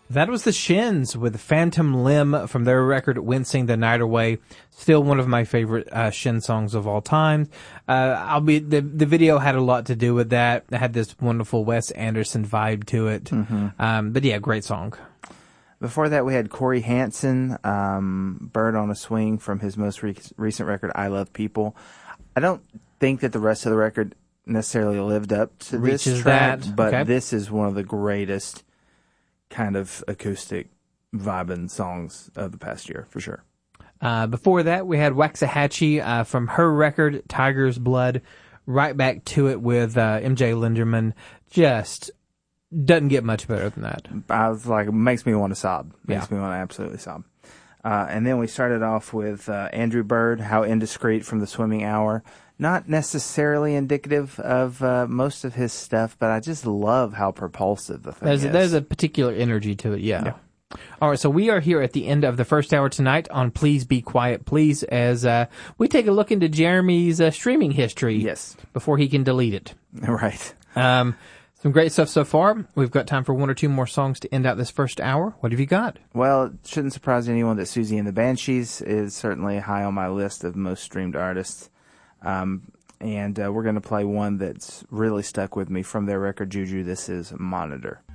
That was the Shins with Phantom Limb from their record Wincing the Night Away. Still one of my favorite Shin songs of all time. The video had a lot to do with that. It had this wonderful Wes Anderson vibe to it. But yeah, great song. Before that, we had Corey Hansen, Bird on a Swing from his most recent record, I Love People. I don't think that the rest of the record necessarily lived up to this track, but this is one of the greatest kind of acoustic vibing songs of the past year, for sure. Before that, we had Waxahachie from her record, Tiger's Blood. Right back to it with MJ Linderman. Just doesn't get much better than that. I was like, it makes me want to sob. Makes me want to absolutely sob. And then we started off with Andrew Bird, How Indiscreet from the Swimming Hour. Not necessarily indicative of most of his stuff, but I just love how propulsive the thing is. There's a particular energy to it, yeah. All right, so we are here at the end of the first hour tonight on Please Be Quiet, Please, as we take a look into Jeremy's streaming history before he can delete it. Right. Some great stuff so far. We've got time for one or two more songs to end out this first hour. What have you got? Well, it shouldn't surprise anyone that Susie and the Banshees is certainly high on my list of most streamed artists. And we're going to play one that's really stuck with me from their record Juju. This is Monitor.